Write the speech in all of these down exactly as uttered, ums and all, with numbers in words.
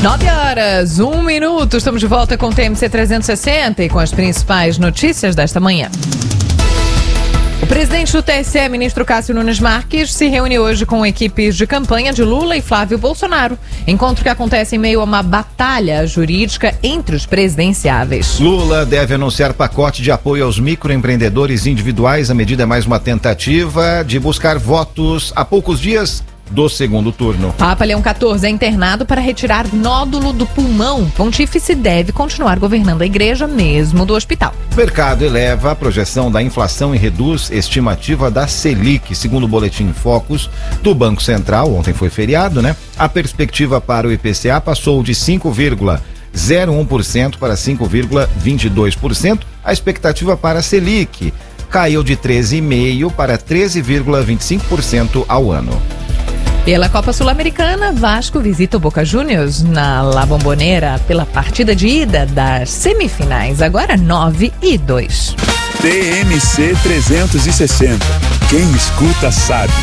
Nove horas, um minuto. Estamos de volta com o T M C trezentos e sessenta e com as principais notícias desta manhã. O presidente do T S E, ministro Cássio Nunes Marques, se reúne hoje com equipes de campanha de Lula e Flávio Bolsonaro. Encontro que acontece em meio a uma batalha jurídica entre os presidenciáveis. Lula deve anunciar pacote de apoio aos microempreendedores individuais. A medida é mais uma tentativa de buscar votos a poucos dias do segundo turno. Papa Leão quatorze é internado para retirar nódulo do pulmão. Pontífice deve continuar governando a igreja mesmo do hospital. O mercado eleva a projeção da inflação e reduz estimativa da Selic. Segundo o boletim Focus do Banco Central, ontem foi feriado, né? A perspectiva para o I P C A passou de cinco vírgula zero um por cento para cinco vírgula vinte e dois por cento. A expectativa para a Selic caiu de treze vírgula cinco por cento para treze vírgula vinte e cinco por cento ao ano. Pela Copa Sul-Americana, Vasco visita o Boca Juniors na La Bombonera pela partida de ida das semifinais, agora nove e dois. T M C trezentos e sessenta. Quem escuta sabe.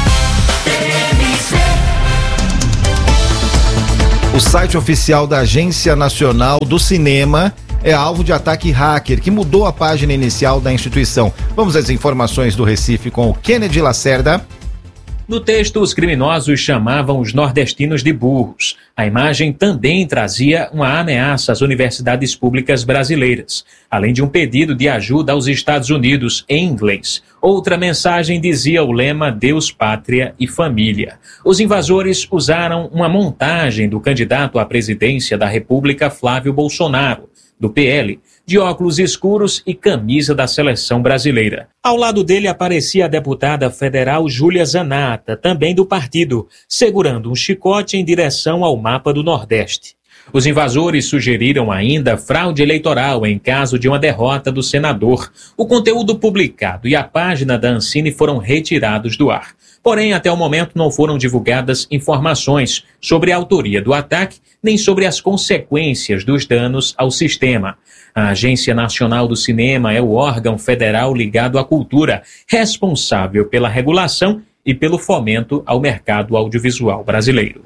O site oficial da Agência Nacional do Cinema é alvo de ataque hacker que mudou a página inicial da instituição. Vamos às informações do Recife com o Kennedy Lacerda. No texto, os criminosos chamavam os nordestinos de burros. A imagem também trazia uma ameaça às universidades públicas brasileiras, além de um pedido de ajuda aos Estados Unidos em inglês. Outra mensagem dizia o lema Deus, Pátria e Família. Os invasores usaram uma montagem do candidato à presidência da República, Flávio Bolsonaro, do P L, de óculos escuros e camisa da seleção brasileira. Ao lado dele aparecia a deputada federal Júlia Zanata, também do partido, segurando um chicote em direção ao mapa do Nordeste. Os invasores sugeriram ainda fraude eleitoral em caso de uma derrota do senador. O conteúdo publicado e a página da Ancine foram retirados do ar. Porém, até o momento não foram divulgadas informações sobre a autoria do ataque, nem sobre as consequências dos danos ao sistema. A Agência Nacional do Cinema é o órgão federal ligado à cultura, responsável pela regulação e pelo fomento ao mercado audiovisual brasileiro.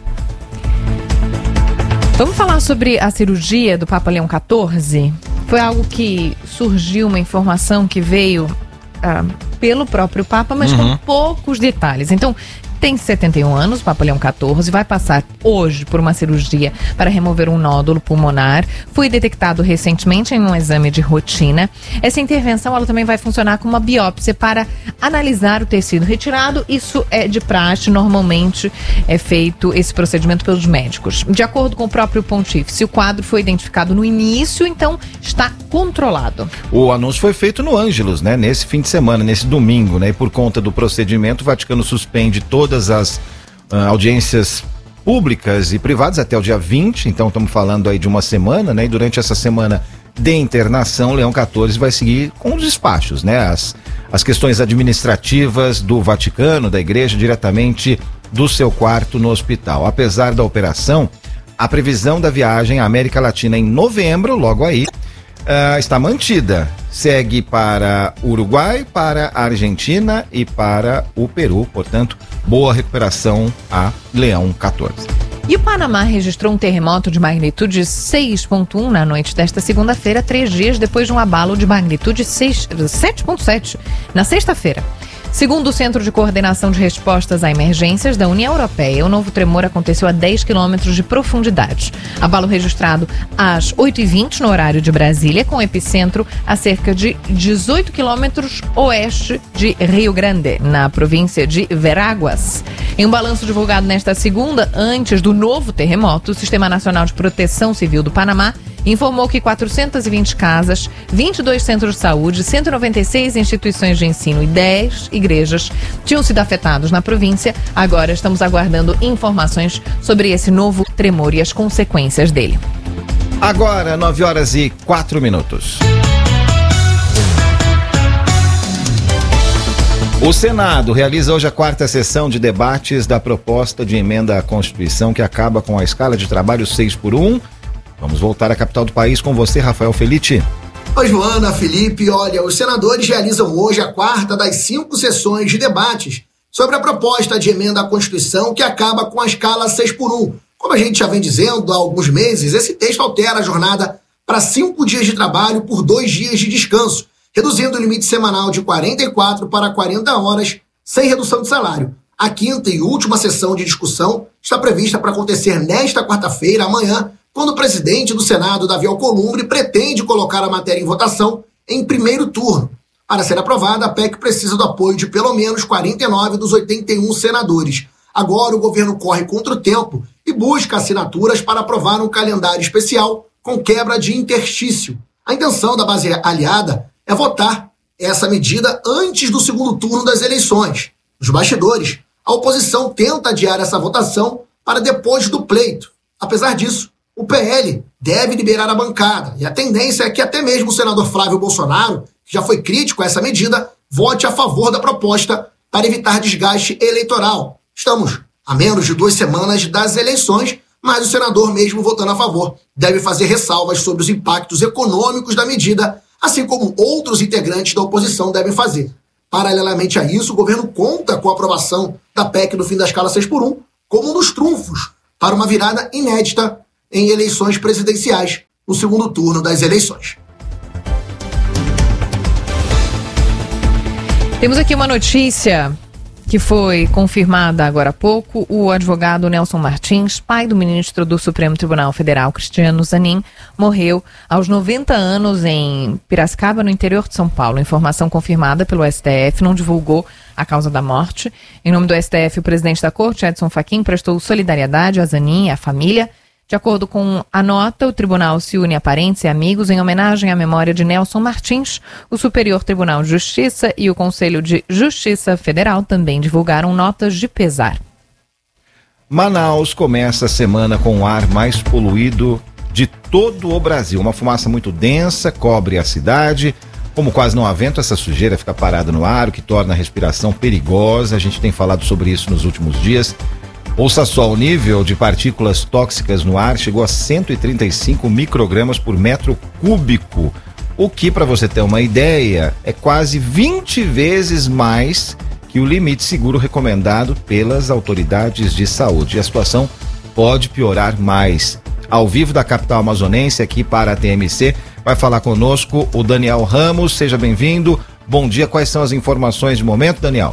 Vamos falar sobre a cirurgia do Papa Leão quatorze? Foi algo que surgiu, uma informação que veio ah, pelo próprio Papa, mas uhum. com poucos detalhes. Então, tem setenta e um anos, Papa Leão quatorze, vai passar hoje por uma cirurgia para remover um nódulo pulmonar. Foi detectado recentemente em um exame de rotina. Essa intervenção ela também vai funcionar como uma biópsia para analisar o tecido retirado. Isso é de praxe, normalmente é feito esse procedimento pelos médicos. De acordo com o próprio pontífice, o quadro foi identificado no início, então está controlado. O anúncio foi feito no Ângelus, né? Nesse fim de semana, nesse domingo, né? E por conta do procedimento, o Vaticano suspende todo todas as uh, audiências públicas e privadas até o dia vinte, então estamos falando aí de uma semana, né? E durante essa semana de internação, Leão quatorze vai seguir com os despachos, né? As, as questões administrativas do Vaticano, da igreja, diretamente do seu quarto no hospital. Apesar da operação, a previsão da viagem à América Latina em novembro, logo aí, uh, está mantida. Segue para o Uruguai, para a Argentina e para o Peru. Portanto, boa recuperação a Leão quatorze. E o Panamá registrou um terremoto de magnitude seis ponto um na noite desta segunda-feira, três dias depois de um abalo de magnitude sete ponto sete na sexta-feira. Segundo o Centro de Coordenação de Respostas a Emergências da União Europeia, o novo tremor aconteceu a dez quilômetros de profundidade. Abalo registrado às oito e vinte no horário de Brasília, com epicentro a cerca de dezoito quilômetros oeste de Rio Grande, na província de Veraguas. Em um balanço divulgado nesta segunda, antes do novo terremoto, o Sistema Nacional de Proteção Civil do Panamá informou que quatrocentas e vinte casas, vinte e dois centros de saúde, cento e noventa e seis instituições de ensino e dez igrejas tinham sido afetados na província. Agora estamos aguardando informações sobre esse novo tremor e as consequências dele. Agora, nove horas e quatro minutos. O Senado realiza hoje a quarta sessão de debates da proposta de emenda à Constituição que acaba com a escala de trabalho seis por um. Vamos voltar à capital do país com você, Rafael Felitti. Oi, Joana, Felipe. Olha, os senadores realizam hoje a quarta das cinco sessões de debates sobre a proposta de emenda à Constituição que acaba com a escala seis por um, Como a gente já vem dizendo há alguns meses, esse texto altera a jornada para cinco dias de trabalho por dois dias de descanso, reduzindo o limite semanal de quarenta e quatro para quarenta horas, sem redução de salário. A quinta e última sessão de discussão está prevista para acontecer nesta quarta-feira, amanhã, quando o presidente do Senado, Davi Alcolumbre, pretende colocar a matéria em votação em primeiro turno. Para ser aprovada, a P E C precisa do apoio de pelo menos quarenta e nove dos oitenta e um senadores. Agora o governo corre contra o tempo e busca assinaturas para aprovar um calendário especial com quebra de interstício. A intenção da base aliada é votar essa medida antes do segundo turno das eleições. Nos bastidores, a oposição tenta adiar essa votação para depois do pleito. Apesar disso, o P L deve liberar a bancada e a tendência é que até mesmo o senador Flávio Bolsonaro, que já foi crítico a essa medida, vote a favor da proposta para evitar desgaste eleitoral. Estamos a menos de duas semanas das eleições, mas o senador, mesmo votando a favor, deve fazer ressalvas sobre os impactos econômicos da medida, assim como outros integrantes da oposição devem fazer. Paralelamente a isso, o governo conta com a aprovação da P E C no fim da escala seis por um como um dos trunfos para uma virada inédita em eleições presidenciais no segundo turno das eleições. Temos aqui uma notícia que foi confirmada agora há pouco. O advogado Nelson Martins, pai do ministro do Supremo Tribunal Federal, Cristiano Zanin, morreu aos noventa anos em Piracicaba, no interior de São Paulo. Informação confirmada pelo S T F, não divulgou a causa da morte. Em nome do S T F, o presidente da Corte, Edson Fachin, prestou solidariedade a Zanin e à família. De acordo com a nota, o tribunal se une a parentes e amigos em homenagem à memória de Nelson Martins. O Superior Tribunal de Justiça e o Conselho de Justiça Federal também divulgaram notas de pesar. Manaus começa a semana com o ar mais poluído de todo o Brasil. Uma fumaça muito densa cobre a cidade. Como quase não há vento, essa sujeira fica parada no ar, o que torna a respiração perigosa. A gente tem falado sobre isso nos últimos dias. Ouça só, o nível de partículas tóxicas no ar chegou a cento e trinta e cinco microgramas por metro cúbico, o que, para você ter uma ideia, é quase vinte vezes mais que o limite seguro recomendado pelas autoridades de saúde. E a situação pode piorar mais. Ao vivo da capital amazonense, aqui para a T M C, vai falar conosco o Daniel Ramos. Seja bem-vindo. Bom dia, quais são as informações de momento, Daniel?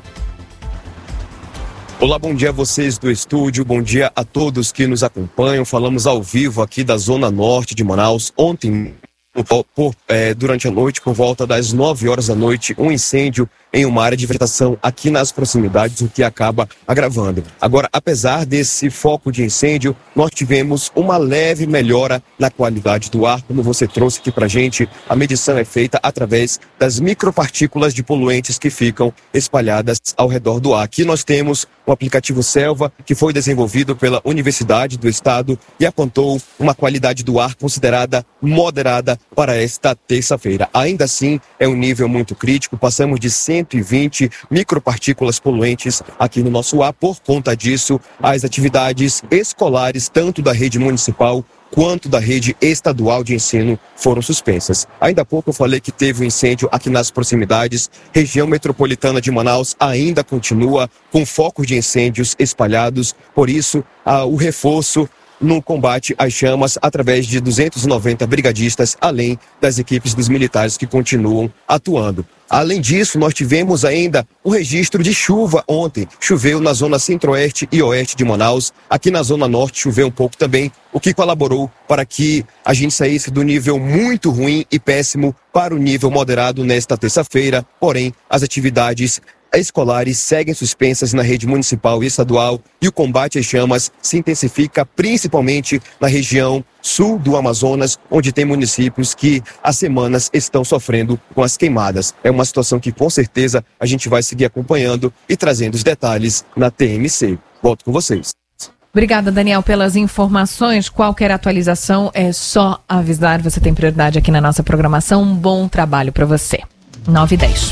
Olá, bom dia a vocês do estúdio, bom dia a todos que nos acompanham. Falamos ao vivo aqui da Zona Norte de Manaus. Ontem, por, é, durante a noite, por volta das nove horas da noite, um incêndio em uma área de vegetação aqui nas proximidades, o que acaba agravando. Agora, apesar desse foco de incêndio, nós tivemos uma leve melhora na qualidade do ar. Como você trouxe aqui pra gente, a medição é feita através das micropartículas de poluentes que ficam espalhadas ao redor do ar. Aqui nós temos o aplicativo Selva, que foi desenvolvido pela Universidade do Estado e apontou uma qualidade do ar considerada moderada para esta terça-feira. Ainda assim, é um nível muito crítico, passamos de cento e vinte micropartículas poluentes aqui no nosso ar. Por conta disso, as atividades escolares, tanto da rede municipal quanto da rede estadual de ensino, foram suspensas. Ainda há pouco eu falei que teve um incêndio aqui nas proximidades. Região metropolitana de Manaus ainda continua com focos de incêndios espalhados. Por isso, ah, o reforço no combate às chamas através de duzentos e noventa brigadistas, além das equipes dos militares que continuam atuando. Além disso, nós tivemos ainda o registro de chuva ontem. Choveu na zona centro-oeste e oeste de Manaus. Aqui na zona norte choveu um pouco também, o que colaborou para que a gente saísse do nível muito ruim e péssimo para o nível moderado nesta terça-feira. Porém, as atividades escolares seguem suspensas na rede municipal e estadual e o combate às chamas se intensifica principalmente na região sul do Amazonas, onde tem municípios que há semanas estão sofrendo com as queimadas. É uma situação que com certeza a gente vai seguir acompanhando e trazendo os detalhes na T M C. Volto com vocês. Obrigada, Daniel, pelas informações. Qualquer atualização é só avisar. Você tem prioridade aqui na nossa programação. Um bom trabalho para você. nove e dez.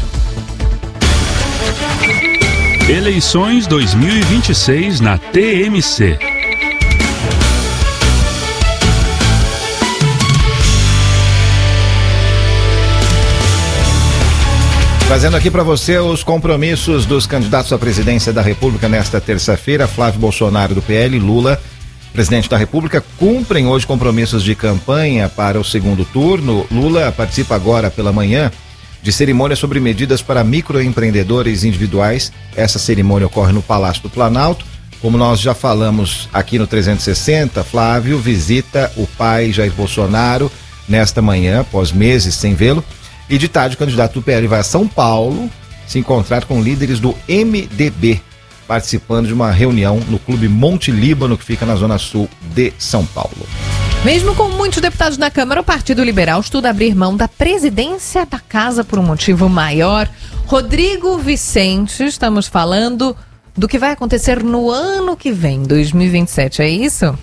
Eleições dois mil e vinte e seis na T M C. Trazendo aqui para você os compromissos dos candidatos à presidência da República nesta terça-feira: Flávio Bolsonaro do P L, Lula presidente da República cumprem hoje compromissos de campanha para o segundo turno. Lula participa agora pela manhã de cerimônia sobre medidas para microempreendedores individuais. Essa cerimônia ocorre no Palácio do Planalto. Como nós já falamos aqui no trezentos e sessenta, Flávio visita o pai Jair Bolsonaro nesta manhã, após meses sem vê-lo. E de tarde, o candidato do P L vai a São Paulo se encontrar com líderes do M D B, participando de uma reunião no Clube Monte Líbano, que fica na zona sul de São Paulo. Mesmo com muitos deputados na Câmara, o Partido Liberal estuda abrir mão da presidência da casa por um motivo maior. Rodrigo Vicente, estamos falando do que vai acontecer no ano que vem, dois mil e vinte e sete, é isso?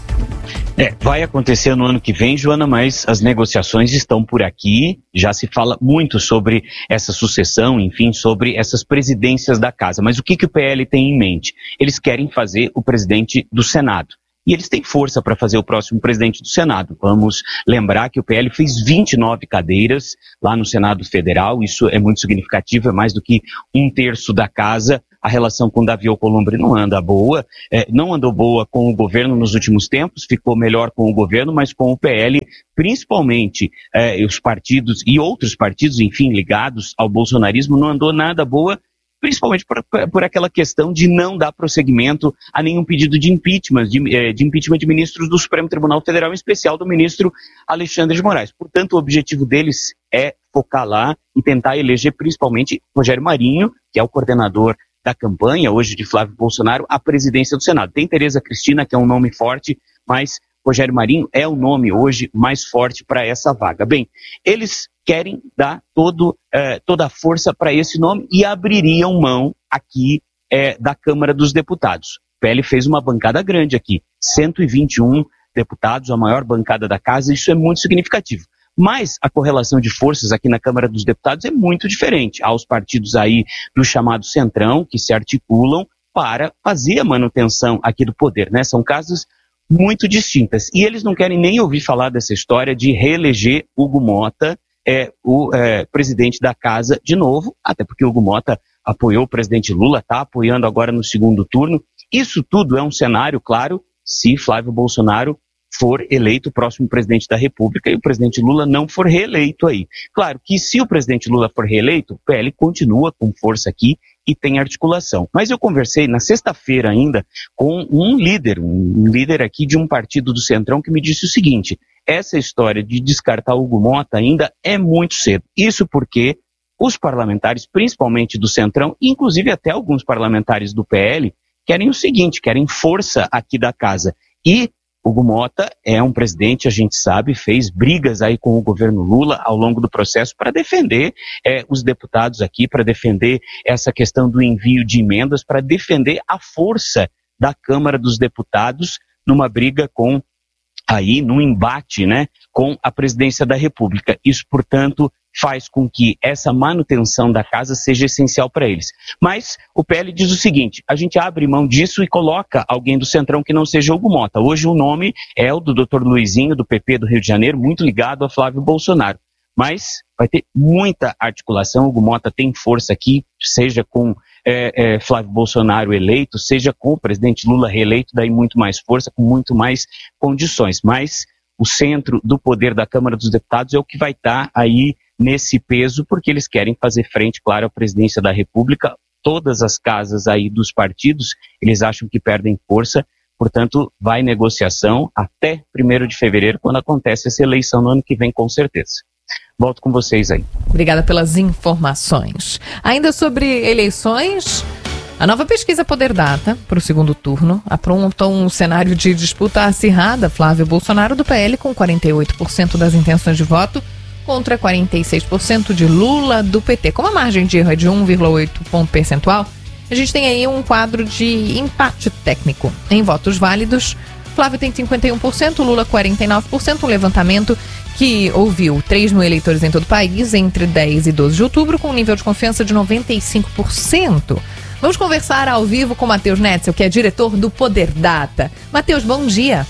É, vai acontecer no ano que vem, Joana, mas as negociações estão por aqui, já se fala muito sobre essa sucessão, enfim, sobre essas presidências da casa. Mas o que, que o P L tem em mente? Eles querem fazer o presidente do Senado. E eles têm força para fazer o próximo presidente do Senado. Vamos lembrar que o P L fez vinte e nove cadeiras lá no Senado Federal, isso é muito significativo, é mais do que um terço da casa. A relação com Davi Alcolumbre não anda boa, é, não andou boa com o governo nos últimos tempos, ficou melhor com o governo, mas com o P L, principalmente é, os partidos e outros partidos, enfim, ligados ao bolsonarismo, não andou nada boa, principalmente por, por aquela questão de não dar prosseguimento a nenhum pedido de impeachment, de, de impeachment de ministros do Supremo Tribunal Federal, em especial do ministro Alexandre de Moraes. Portanto, o objetivo deles é focar lá e tentar eleger principalmente Rogério Marinho, que é o coordenador da campanha hoje de Flávio Bolsonaro, à presidência do Senado. Tem Tereza Cristina, que é um nome forte, mas Rogério Marinho é o nome hoje mais forte para essa vaga. Bem, eles querem dar todo, eh, toda a força para esse nome e abririam mão aqui eh, da Câmara dos Deputados. O P L fez uma bancada grande aqui, cento e vinte e um deputados, a maior bancada da casa, isso é muito significativo. Mas a correlação de forças aqui na Câmara dos Deputados é muito diferente. Há os partidos aí do chamado Centrão, que se articulam para fazer a manutenção aqui do poder, né? São casas muito distintas. E eles não querem nem ouvir falar dessa história de reeleger Hugo Mota, é, o é, presidente da casa de novo, até porque Hugo Mota apoiou o presidente Lula, está apoiando agora no segundo turno. Isso tudo é um cenário, claro, se Flávio Bolsonaro for eleito o próximo presidente da República e o presidente Lula não for reeleito aí. Claro que se o presidente Lula for reeleito, o P L continua com força aqui e tem articulação. Mas eu conversei na sexta-feira ainda com um líder, um líder aqui de um partido do Centrão que me disse o seguinte: essa história de descartar Hugo Mota ainda é muito cedo. Isso porque os parlamentares, principalmente do Centrão, inclusive até alguns parlamentares do P L, querem o seguinte, querem força aqui da casa. E Hugo Mota é um presidente, a gente sabe, fez brigas aí com o governo Lula ao longo do processo para defender é, os deputados aqui, para defender essa questão do envio de emendas, para defender a força da Câmara dos Deputados numa briga com, aí, num embate, né, com a presidência da República. Isso, portanto, faz com que essa manutenção da casa seja essencial para eles. Mas o P L diz o seguinte: a gente abre mão disso e coloca alguém do Centrão que não seja Hugo Mota. Hoje o nome é o do doutor Luizinho, do P P do Rio de Janeiro, muito ligado a Flávio Bolsonaro. Mas vai ter muita articulação. Hugo Mota tem força aqui, seja com é, é, Flávio Bolsonaro eleito, seja com o presidente Lula reeleito, daí muito mais força, com muito mais condições. Mas o centro do poder da Câmara dos Deputados é o que vai estar aí nesse peso, porque eles querem fazer frente, claro, à presidência da República. Todas as casas aí dos partidos, eles acham que perdem força, portanto, vai negociação até primeiro de fevereiro, quando acontece essa eleição no ano que vem, com certeza. Volto com vocês aí. Obrigada pelas informações. Ainda sobre eleições, a nova pesquisa Poder Data para o segundo turno apronta um cenário de disputa acirrada. Flávio Bolsonaro do P L com quarenta e oito por cento das intenções de voto, contra quarenta e seis por cento de Lula do P T. Como a margem de erro é de um vírgula oito ponto percentual, a gente tem aí um quadro de empate técnico. Em votos válidos, Flávio tem cinquenta e um por cento, Lula quarenta e nove por cento, um levantamento que ouviu três mil eleitores em todo o país entre dez e doze de outubro, com um nível de confiança de noventa e cinco por cento. Vamos conversar ao vivo com Matheus Netzel, que é diretor do Poder Data. Matheus, bom dia.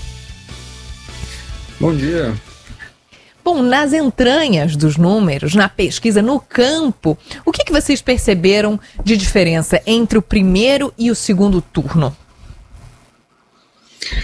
Bom dia. Bom, nas entranhas dos números, na pesquisa, no campo, o que, que vocês perceberam de diferença entre o primeiro e o segundo turno?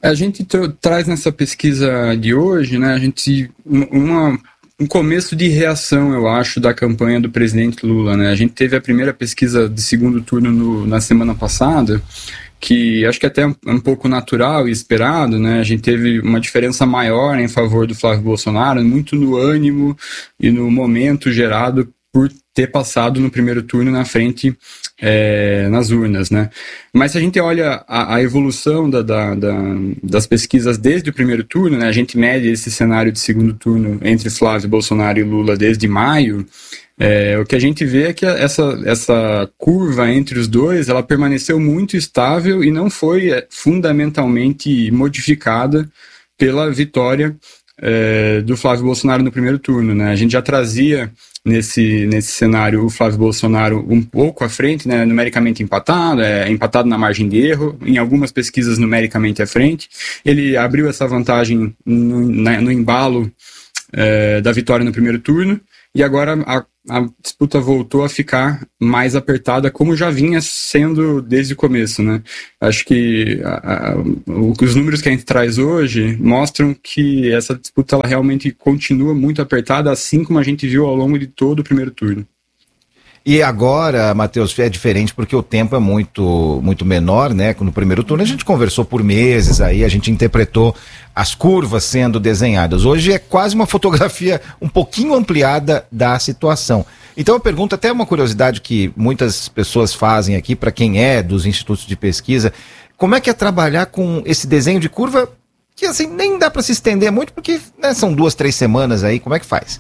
A gente tra- traz nessa pesquisa de hoje, né, a gente, uma, um começo de reação, eu acho, da campanha do presidente Lula, né? A gente teve a primeira pesquisa de segundo turno no, na semana passada, que acho que até é um pouco natural e esperado, né? A gente teve uma diferença maior em favor do Flávio Bolsonaro, muito no ânimo e no momento gerado por ter passado no primeiro turno na frente é, nas urnas, né? Mas se a gente olha a, a evolução da, da, da, das pesquisas desde o primeiro turno, né? A gente mede esse cenário de segundo turno entre Flávio Bolsonaro e Lula desde maio, é, o que a gente vê é que essa, essa curva entre os dois, ela permaneceu muito estável e não foi é, fundamentalmente modificada pela vitória é, do Flávio Bolsonaro no primeiro turno, né? A gente já trazia nesse, nesse cenário o Flávio Bolsonaro um pouco à frente, né, numericamente empatado, é, empatado na margem de erro, em algumas pesquisas numericamente à frente. Ele abriu essa vantagem no, na, no embalo é, da vitória no primeiro turno, e agora a, a disputa voltou a ficar mais apertada, como já vinha sendo desde o começo, né? Acho que a, a, os números que a gente traz hoje mostram que essa disputa ela realmente continua muito apertada, assim como a gente viu ao longo de todo o primeiro turno. E agora, Matheus, é diferente porque o tempo é muito, muito menor, né? No primeiro turno a gente conversou por meses, aí a gente interpretou as curvas sendo desenhadas. Hoje é quase uma fotografia um pouquinho ampliada da situação. Então eu pergunto, até uma curiosidade que muitas pessoas fazem aqui, para quem é dos institutos de pesquisa, como é que é trabalhar com esse desenho de curva que assim nem dá para se estender muito, porque né, são duas, três semanas aí, como é que faz?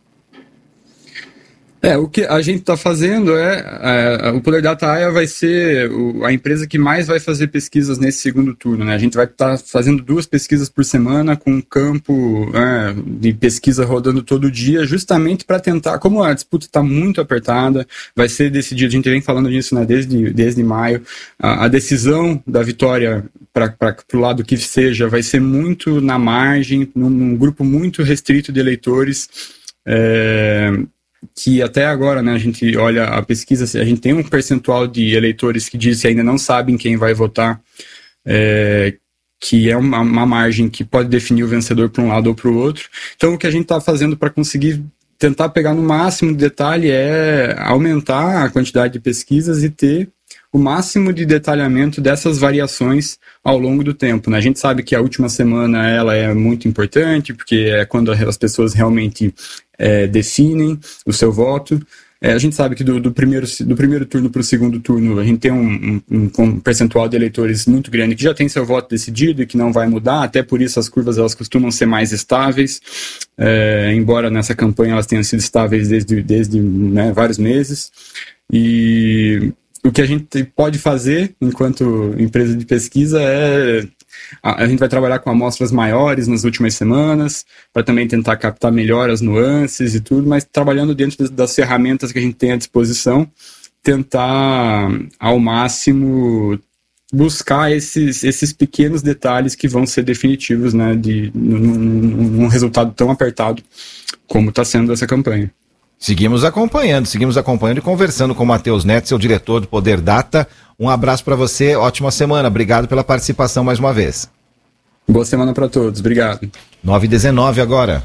É, o que a gente está fazendo é, é, o Poder Data A I A vai ser o, a empresa que mais vai fazer pesquisas nesse segundo turno, né? A gente vai estar tá fazendo duas pesquisas por semana, com um campo é, de pesquisa rodando todo dia, justamente para tentar, como a disputa está muito apertada, vai ser decidido, a gente vem falando disso, né, desde, desde maio, a, a decisão da vitória para o lado que seja vai ser muito na margem, num, num grupo muito restrito de eleitores, é, que até agora, né, a gente olha a pesquisa, a gente tem um percentual de eleitores que diz que ainda não sabem quem vai votar, é, que é uma, uma margem que pode definir o vencedor para um lado ou para o outro. Então, o que a gente está fazendo para conseguir tentar pegar no máximo de detalhe é aumentar a quantidade de pesquisas e ter o máximo de detalhamento dessas variações ao longo do tempo, né? A gente sabe que a última semana ela é muito importante, porque é quando as pessoas realmente é, definem o seu voto. É, a gente sabe que do, do, primeiro, do primeiro turno para o segundo turno a gente tem um, um, um percentual de eleitores muito grande que já tem seu voto decidido e que não vai mudar, até por isso as curvas elas costumam ser mais estáveis, é, embora nessa campanha elas tenham sido estáveis desde, desde né, vários meses. E o que a gente pode fazer enquanto empresa de pesquisa é a, a gente vai trabalhar com amostras maiores nas últimas semanas para também tentar captar melhor as nuances e tudo, mas trabalhando dentro das, das ferramentas que a gente tem à disposição, tentar ao máximo buscar esses, esses pequenos detalhes que vão ser definitivos, né, de, num, num resultado tão apertado como está sendo essa campanha. Seguimos acompanhando, seguimos acompanhando e conversando com o Matheus Neto, seu diretor do Poder Data. Um abraço para você, ótima semana, obrigado pela participação mais uma vez. Boa semana para todos, obrigado. nove e dezenove agora.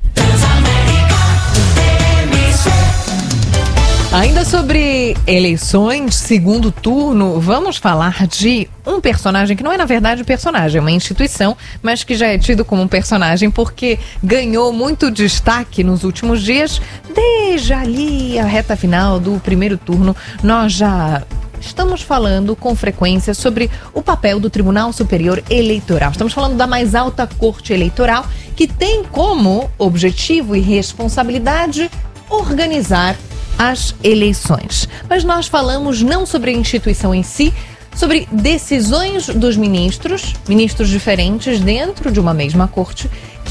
Ainda sobre eleições, segundo turno, vamos falar de um personagem que não é, na verdade, um personagem, é uma instituição, mas que já é tido como um personagem porque ganhou muito destaque nos últimos dias. Desde ali a reta final do primeiro turno, nós já estamos falando com frequência sobre o papel do Tribunal Superior Eleitoral. Estamos falando da mais alta corte eleitoral, que tem como objetivo e responsabilidade organizar as eleições. Mas nós falamos não sobre a instituição em si, sobre decisões dos ministros, ministros diferentes dentro de uma mesma corte, que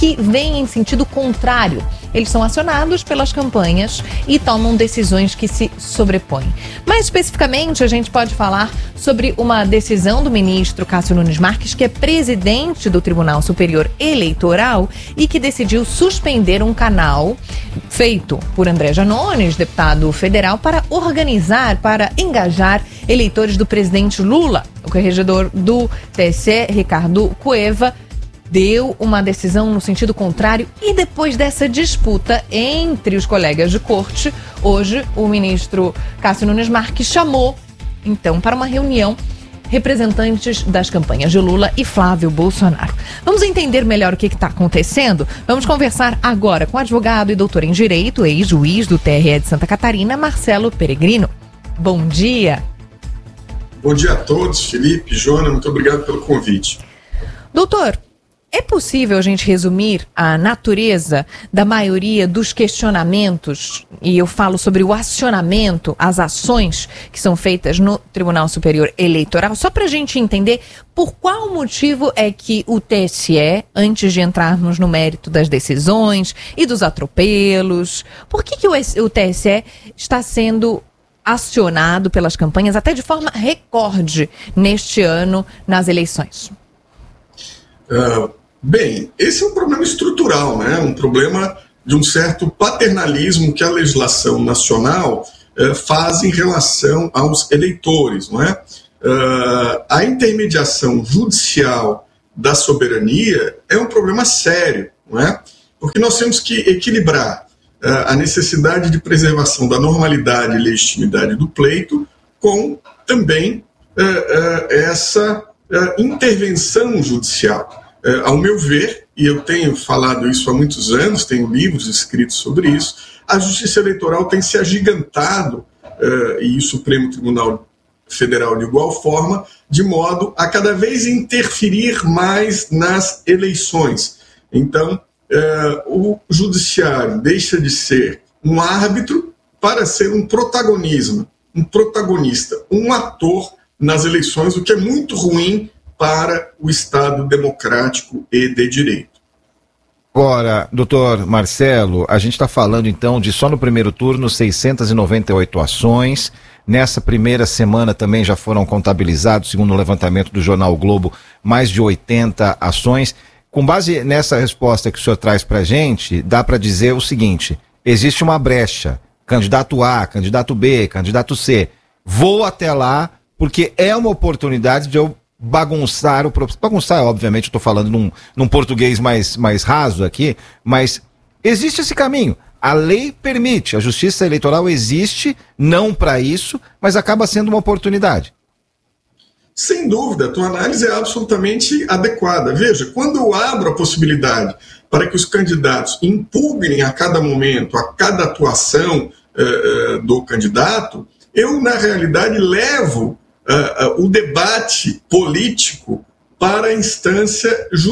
que vêm em sentido contrário. Eles são acionados pelas campanhas e tomam decisões que se sobrepõem. Mais especificamente, a gente pode falar sobre uma decisão do ministro Cássio Nunes Marques, que é presidente do Tribunal Superior Eleitoral e que decidiu suspender um canal feito por André Janones, deputado federal, para organizar, para engajar eleitores do presidente Lula. O corregedor do T S E, Ricardo Cueva, deu uma decisão no sentido contrário e depois dessa disputa entre os colegas de corte, hoje o ministro Cássio Nunes Marques chamou, então, para uma reunião representantes das campanhas de Lula e Flávio Bolsonaro. Vamos entender melhor o que está acontecendo? Vamos conversar agora com o advogado e doutor em Direito, ex-juiz do T R E de Santa Catarina, Marcelo Peregrino. Bom dia. Bom dia a todos, Felipe, Jona, muito obrigado pelo convite. Doutor, é possível a gente resumir a natureza da maioria dos questionamentos, e eu falo sobre o acionamento, as ações que são feitas no Tribunal Superior Eleitoral, só para a gente entender por qual motivo é que o T S E, antes de entrarmos no mérito das decisões e dos atropelos, por que, que o, o T S E está sendo acionado pelas campanhas até de forma recorde neste ano nas eleições? Uh, bem, esse é um problema estrutural, né? Um problema de um certo paternalismo que a legislação nacional uh, faz em relação aos eleitores, não é? Uh, a intermediação judicial da soberania é um problema sério, não é? Porque nós temos que equilibrar uh, a necessidade de preservação da normalidade e legitimidade do pleito com também uh, uh, essa uh, intervenção judicial. Uh, ao meu ver, e eu tenho falado isso há muitos anos, tenho livros escritos sobre isso, a Justiça Eleitoral tem se agigantado, uh, e o Supremo Tribunal Federal de igual forma, de modo a cada vez interferir mais nas eleições. Então, uh, o judiciário deixa de ser um árbitro para ser um protagonismo, um protagonista, um ator nas eleições, o que é muito ruim para o Estado democrático e de direito. Agora, doutor Marcelo, a gente está falando então de só no primeiro turno seiscentas e noventa e oito ações. Nessa primeira semana também já foram contabilizados, segundo o levantamento do jornal o Globo, mais de oitenta ações. Com base nessa resposta que o senhor traz para a gente, dá para dizer o seguinte: existe uma brecha, candidato A, candidato B, candidato C. Vou até lá porque é uma oportunidade de eu bagunçar o processo. Bagunçar, obviamente, eu estou falando num, num português mais, mais raso aqui, mas existe esse caminho. A lei permite, a justiça eleitoral existe, não para isso, mas acaba sendo uma oportunidade. Sem dúvida, a tua análise é absolutamente adequada. Veja, quando eu abro a possibilidade para que os candidatos impugnem a cada momento, a cada atuação uh, uh, do candidato, eu, na realidade, levo Uh, uh, o debate político para a instância judicial.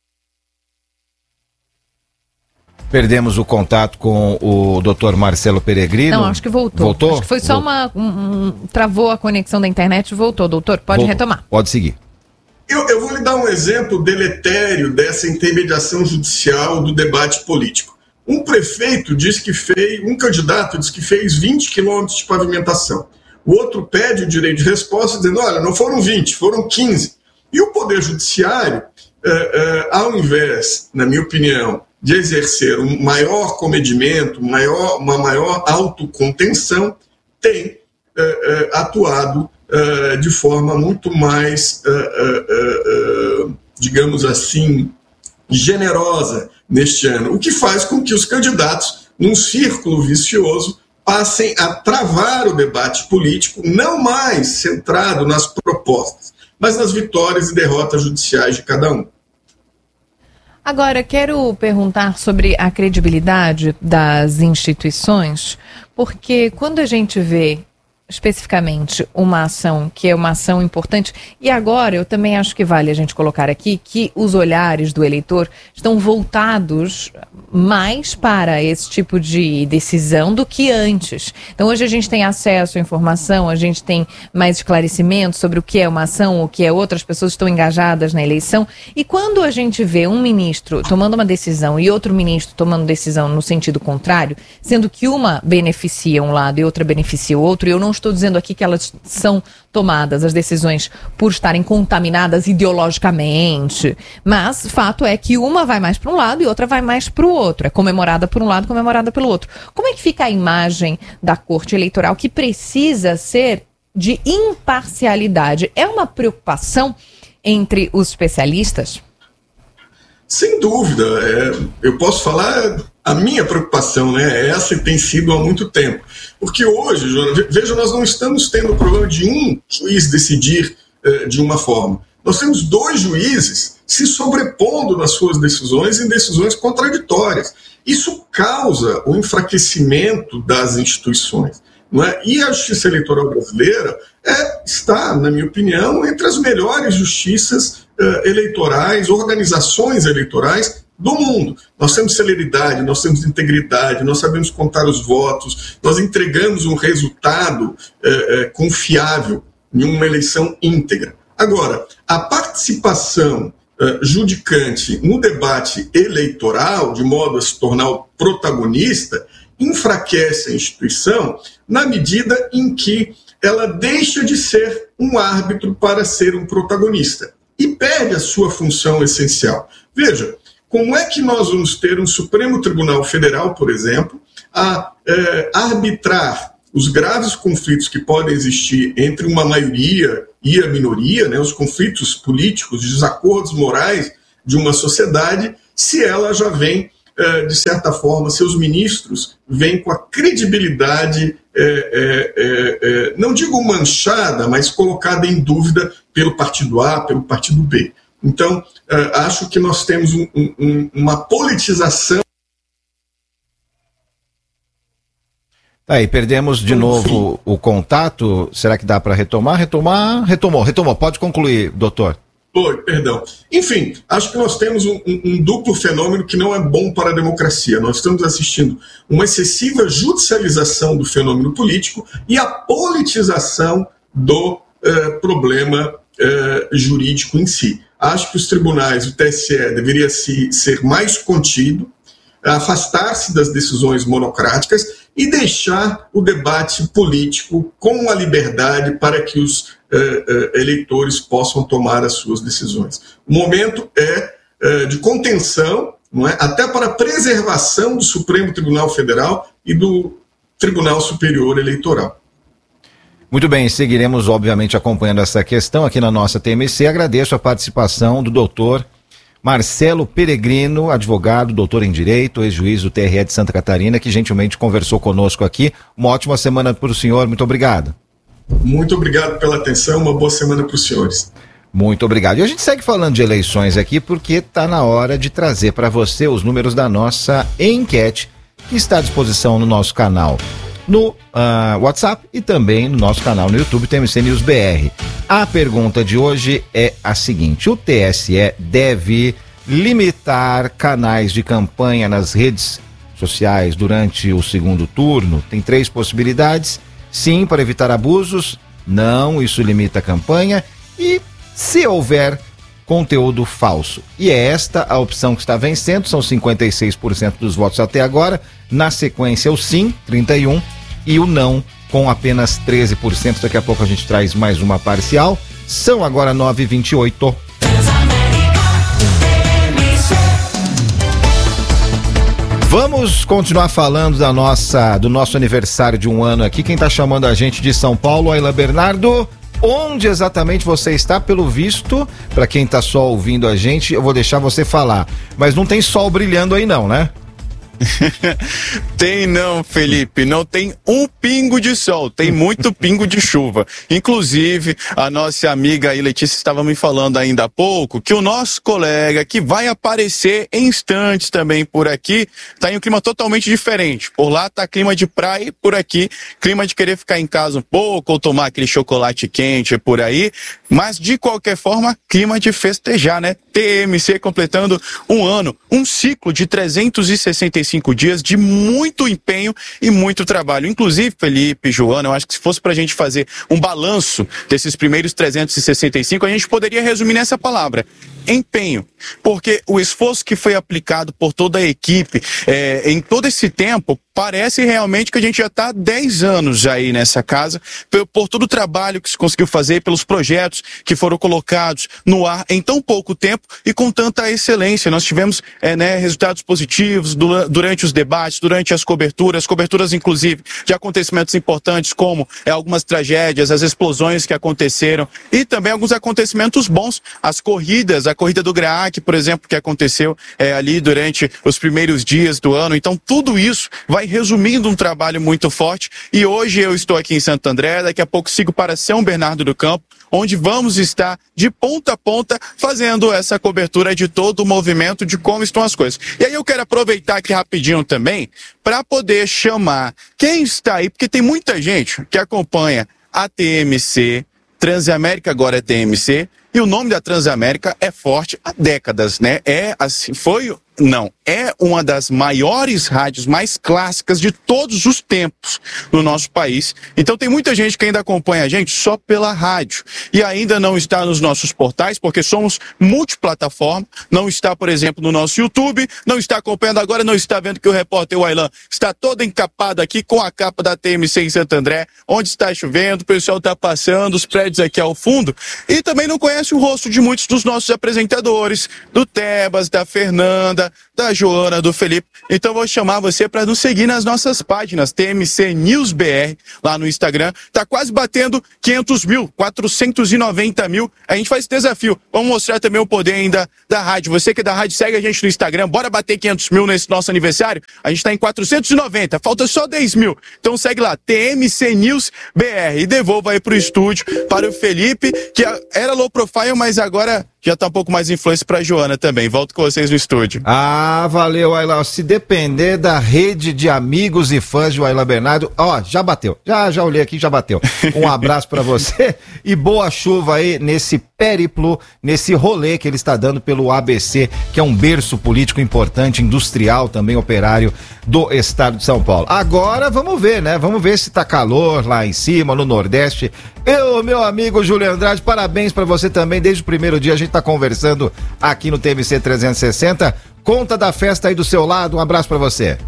Perdemos o contato com o doutor Marcelo Peregrino. Não, acho que voltou. Voltou? Acho que foi só uma... Um, um, travou a conexão da internet e voltou. Doutor, pode voltou. retomar. Pode seguir. Eu, eu vou lhe dar um exemplo deletério dessa intermediação judicial do debate político. Um prefeito diz que fez... Um candidato diz que fez vinte quilômetros de pavimentação. O outro pede o direito de resposta dizendo, olha, não foram vinte, foram quinze. E o Poder Judiciário, eh, eh, ao invés, na minha opinião, de exercer um maior comedimento, maior, uma maior autocontenção, tem eh, eh, atuado eh, de forma muito mais, eh, eh, eh, digamos assim, generosa neste ano. O que faz com que os candidatos, num círculo vicioso, passem a travar o debate político, não mais centrado nas propostas, mas nas vitórias e derrotas judiciais de cada um. Agora, quero perguntar sobre a credibilidade das instituições, porque quando a gente vê especificamente uma ação que é uma ação importante. E agora eu também acho que vale a gente colocar aqui que os olhares do eleitor estão voltados mais para esse tipo de decisão do que antes. Então hoje a gente tem acesso à informação, a gente tem mais esclarecimento sobre o que é uma ação, o que é outra, as pessoas estão engajadas na eleição. E quando a gente vê um ministro tomando uma decisão e outro ministro tomando decisão no sentido contrário, sendo que uma beneficia um lado e outra beneficia o outro, e eu não estou dizendo aqui que elas são tomadas, as decisões, por estarem contaminadas ideologicamente, mas fato é que uma vai mais para um lado e outra vai mais para o outro, é comemorada por um lado, comemorada pelo outro. Como é que fica a imagem da Corte Eleitoral, que precisa ser de imparcialidade? É uma preocupação entre os especialistas? Sem dúvida, é, eu posso falar a minha preocupação, né? Essa tem sido há muito tempo. Porque hoje, veja, nós não estamos tendo o problema de um juiz decidir é, de uma forma. Nós temos dois juízes se sobrepondo nas suas decisões em decisões contraditórias. Isso causa o enfraquecimento das instituições. Não é? E a Justiça Eleitoral brasileira é, está, na minha opinião, entre as melhores justiças uh, eleitorais, organizações eleitorais do mundo. Nós temos celeridade, nós temos integridade, nós sabemos contar os votos, nós entregamos um resultado uh, uh, confiável em uma eleição íntegra. Agora, a participação uh, judicante no debate eleitoral, de modo a se tornar o protagonista, enfraquece a instituição na medida em que ela deixa de ser um árbitro para ser um protagonista e perde a sua função essencial. Veja, como é que nós vamos ter um Supremo Tribunal Federal, por exemplo, a é, arbitrar os graves conflitos que podem existir entre uma maioria e a minoria, né, os conflitos políticos, os desacordos morais de uma sociedade, se ela já vem, de certa forma, seus ministros vêm com a credibilidade, é, é, é, é, não digo manchada, mas colocada em dúvida pelo partido A, pelo partido B. Então, é, acho que nós temos um, um, uma politização. Aí, perdemos de novo o contato. Será que dá para retomar? Retomar? Retomou, retomou. Pode concluir, doutor. Oi, perdão. Enfim, acho que nós temos um, um, um duplo fenômeno que não é bom para a democracia. Nós estamos assistindo uma excessiva judicialização do fenômeno político e a politização do eh, problema eh, jurídico em si. Acho que os tribunais, o T S E, deveria se, ser mais contido, afastar-se das decisões monocráticas e deixar o debate político com a liberdade para que os uh, uh, eleitores possam tomar as suas decisões. O momento é uh, de contenção, não é? Até para a preservação do Supremo Tribunal Federal e do Tribunal Superior Eleitoral. Muito bem, seguiremos obviamente acompanhando essa questão aqui na nossa T M C. Agradeço a participação do doutor Marcelo Peregrino, advogado, doutor em Direito, ex-juiz do T R E de Santa Catarina, que gentilmente conversou conosco aqui. Uma ótima semana para o senhor, muito obrigado. Muito obrigado pela atenção, uma boa semana para os senhores. Muito obrigado. E a gente segue falando de eleições aqui porque está na hora de trazer para você os números da nossa enquete, que está à disposição no nosso canal no uh, WhatsApp e também no nosso canal no YouTube, T M C News B R. A pergunta de hoje é a seguinte: o T S E deve limitar canais de campanha nas redes sociais durante o segundo turno? Tem três possibilidades: sim, para evitar abusos; não, isso limita a campanha; e se houver conteúdo falso. E é esta a opção que está vencendo, são cinquenta e seis por cento dos votos até agora. Na sequência, o sim, trinta e um por cento, e o não, com apenas treze por cento. Daqui a pouco a gente traz mais uma parcial. São agora nove e vinte e oito. Vamos continuar falando da nossa, do nosso aniversário de um ano aqui. Quem está chamando a gente de São Paulo, Ayla Bernardo. Onde exatamente você está? Pelo visto, para quem está só ouvindo a gente, eu vou deixar você falar. Mas não tem sol brilhando aí não, né? Tem não, Felipe, não tem um pingo de sol, tem muito pingo de chuva. Inclusive, a nossa amiga aí, Letícia, estava me falando ainda há pouco que o nosso colega que vai aparecer em instantes também por aqui, tá em um clima totalmente diferente. Por lá tá clima de praia e por aqui, clima de querer ficar em casa um pouco ou tomar aquele chocolate quente por aí. Mas, de qualquer forma, clima de festejar, né? T M C completando um ano, um ciclo de trezentos e sessenta e cinco dias de muito empenho e muito trabalho. Inclusive, Felipe, Joana, eu acho que se fosse pra gente fazer um balanço desses primeiros trezentos e sessenta e cinco, a gente poderia resumir nessa palavra: empenho. Porque o esforço que foi aplicado por toda a equipe é, em todo esse tempo, parece realmente que a gente já está há dez anos aí nessa casa, por, por todo o trabalho que se conseguiu fazer, pelos projetos que foram colocados no ar em tão pouco tempo e com tanta excelência. Nós tivemos é, né, resultados positivos du durante os debates, durante as coberturas, coberturas inclusive de acontecimentos importantes como é, algumas tragédias, as explosões que aconteceram e também alguns acontecimentos bons, as corridas, a corrida do Graak, por exemplo, que aconteceu é, ali durante os primeiros dias do ano. Então tudo isso vai resumindo um trabalho muito forte e hoje eu estou aqui em Santo André, daqui a pouco sigo para São Bernardo do Campo, onde vamos estar de ponta a ponta fazendo essa cobertura de todo o movimento, de como estão as coisas. E aí eu quero aproveitar aqui rapidinho também para poder chamar quem está aí, porque tem muita gente que acompanha a T M C, Transamérica agora é T M C, e o nome da Transamérica é forte há décadas, né? É assim, foi... Não, é uma das maiores rádios mais clássicas de todos os tempos no nosso país. Então tem muita gente que ainda acompanha a gente só pela rádio e ainda não está nos nossos portais, porque somos multiplataforma, não está, por exemplo, no nosso YouTube, não está acompanhando agora, não está vendo que o repórter Wailan está todo encapado aqui com a capa da T M C em Santo André, onde está chovendo, o pessoal está passando, os prédios aqui ao fundo, e também não conhece o rosto de muitos dos nossos apresentadores, do Tebas, da Fernanda, da Joana, do Felipe. Então vou chamar você para nos seguir nas nossas páginas, T M C News B R, lá no Instagram. Tá quase batendo quinhentos mil, quatrocentos e noventa mil. A gente faz esse desafio. Vamos mostrar também o poder ainda da rádio. Você que é da rádio, segue a gente no Instagram. Bora bater quinhentos mil nesse nosso aniversário? A gente tá em quatrocentos e noventa, falta só dez mil. Então segue lá, T M C News B R. E devolva aí pro estúdio para o Felipe, que era low profile, mas agora já tá um pouco mais influência pra Joana também. Volto com vocês no estúdio. Ah, valeu, Wailan. Se depender da rede de amigos e fãs de Wailan Bernardo, ó, já bateu. Já, já olhei aqui, já bateu. Um abraço pra você e boa chuva aí nesse périplo, nesse rolê que ele está dando pelo A B C, que é um berço político importante, industrial, também operário do estado de São Paulo. Agora vamos ver, né? Vamos ver se tá calor lá em cima, no Nordeste. Eu, meu amigo Júlio Andrade, parabéns pra você também. Desde o primeiro dia a gente tá conversando aqui no T M C trezentos e sessenta. Conta da festa aí do seu lado, um abraço pra você.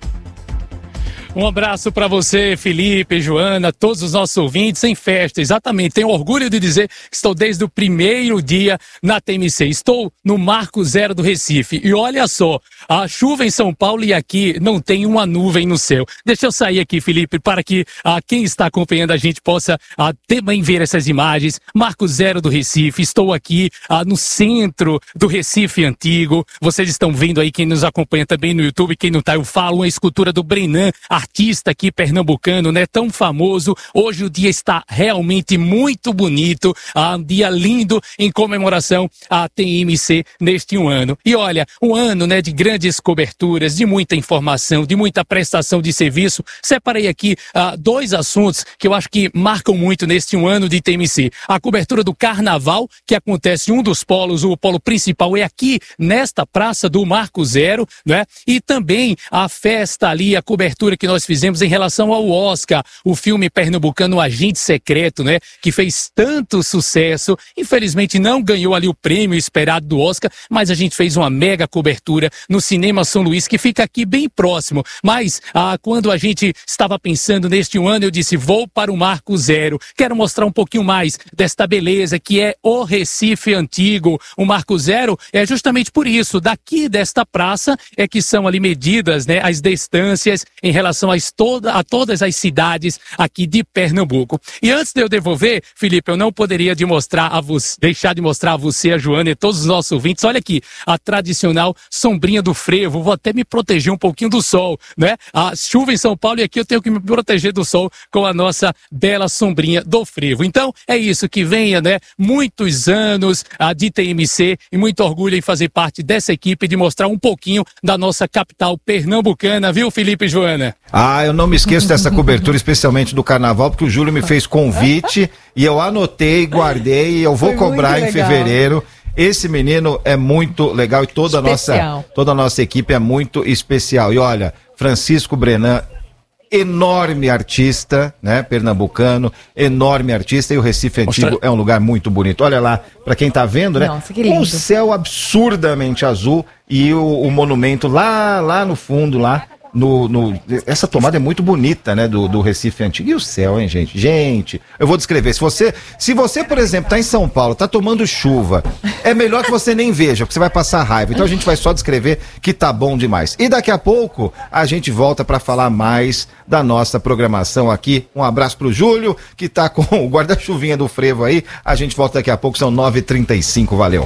Um abraço para você, Felipe, Joana, todos os nossos ouvintes em festa. Exatamente, tenho orgulho de dizer que estou desde o primeiro dia na T M C. Estou no Marco Zero do Recife. E olha só, a chuva em São Paulo e aqui não tem uma nuvem no céu. Deixa eu sair aqui, Felipe, para que ah, quem está acompanhando a gente possa ah, também ver essas imagens. Marco Zero do Recife, estou aqui ah, no centro do Recife Antigo. Vocês estão vendo aí, quem nos acompanha também no YouTube, quem não está, eu falo, uma escultura do Brenan, artista aqui pernambucano, né, tão famoso. Hoje o dia está realmente muito bonito, ah, um dia lindo em comemoração à T M C neste um ano. E olha, um ano, né, de grandes coberturas, de muita informação, de muita prestação de serviço. Separei aqui ah, dois assuntos que eu acho que marcam muito neste um ano de T M C. A cobertura do Carnaval, que acontece em um dos polos, o polo principal é aqui nesta praça do Marco Zero, né? E também a festa ali, a cobertura que nós nós fizemos em relação ao Oscar, o filme pernambucano Agente Secreto, né, que fez tanto sucesso. Infelizmente não ganhou ali o prêmio esperado do Oscar, mas a gente fez uma mega cobertura no Cinema São Luís, que fica aqui bem próximo. Mas ah, quando a gente estava pensando neste um ano, eu disse, vou para o Marco Zero. Quero mostrar um pouquinho mais desta beleza que é o Recife Antigo. O Marco Zero é justamente por isso, daqui desta praça é que são ali medidas, né, as distâncias em relação relação a, toda, a todas as cidades aqui de Pernambuco. E antes de eu devolver, Felipe, eu não poderia de mostrar a você, deixar de mostrar a você, a Joana e todos os nossos ouvintes. Olha aqui, a tradicional sombrinha do frevo. Vou até me proteger um pouquinho do sol, né? A chuva em São Paulo e aqui eu tenho que me proteger do sol com a nossa bela sombrinha do frevo. Então, é isso, que venha, né? Muitos anos a de T M C e muito orgulho em fazer parte dessa equipe, de mostrar um pouquinho da nossa capital pernambucana, viu, Felipe e Joana? Ah, eu não me esqueço dessa cobertura, especialmente do carnaval, porque o Júlio me fez convite e eu anotei, guardei e eu vou Foi cobrar em fevereiro. Esse menino é muito legal e toda a nossa, toda a nossa equipe é muito especial. E olha, Francisco Brenan, enorme artista, né, pernambucano, enorme artista, e o Recife Antigo Mostra... é um lugar muito bonito. Olha lá, pra quem tá vendo, né, Nossa, que lindo. Um céu absurdamente azul e o, o monumento lá, lá no fundo, lá, no, no, essa tomada é muito bonita, né, do, do Recife Antigo. E o céu, hein, gente? Gente, eu vou descrever. Se você, se você, por exemplo, tá em São Paulo, tá tomando chuva, é melhor que você nem veja, porque você vai passar raiva. Então a gente vai só descrever que tá bom demais. E daqui a pouco a gente volta para falar mais da nossa programação aqui. Um abraço pro Júlio, que tá com o guarda-chuvinha do frevo aí. A gente volta daqui a pouco, são nove e trinta e cinco. Valeu.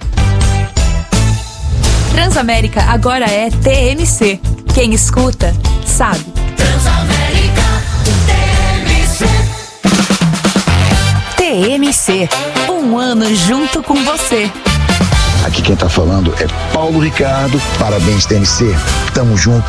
Transamérica agora é T M C. Quem escuta, sabe. Transamérica, T M C. T M C, um ano junto com você. Aqui quem tá falando é Paulo Ricardo. Parabéns, T M C. Tamo junto.